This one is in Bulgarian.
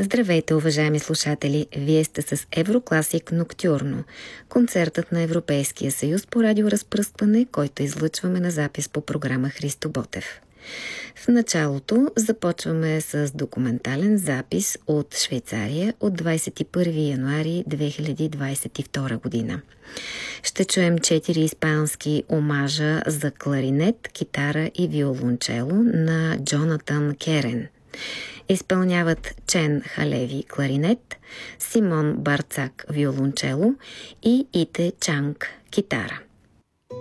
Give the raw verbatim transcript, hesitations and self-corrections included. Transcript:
Здравейте, уважаеми слушатели! Вие сте с Еврокласик Ноктюрно, концертът на Европейския съюз по радиоразпръскване, който излъчваме на запис по програма Христо Ботев. В началото започваме с документален запис от Швейцария от двадесет и първи януари две хиляди двадесет и втора година. Ще чуем четири испански омажа за кларинет, китара и виолончело на Джонатан Керен. Изпълняват Чен Халеви кларинет, Симон Барцак виолончело и Ите Чанг китара.